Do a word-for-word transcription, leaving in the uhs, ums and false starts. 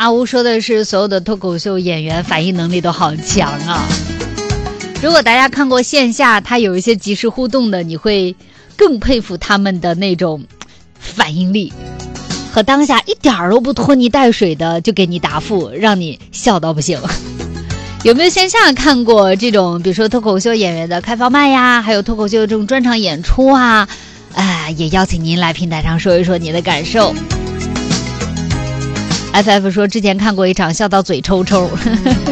阿乌说的是所有的脱口秀演员反应能力都好强啊。如果大家看过线下他有一些即时互动的，你会更佩服他们的那种反应力和当下一点都不拖泥带水的就给你答复，让你笑到不行。有没有线下看过这种比如说脱口秀演员的开放麦呀，还有脱口秀这种专场演出啊？呃，也邀请您来平台上说一说你的感受。F F 说之前看过一场笑到嘴抽抽